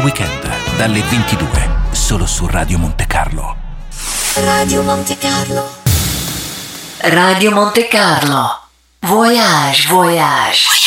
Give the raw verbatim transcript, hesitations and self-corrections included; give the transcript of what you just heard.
Weekend dalle ventidue solo su Radio Monte Carlo. Radio Monte Carlo. Radio Monte Carlo. Voyage, voyage.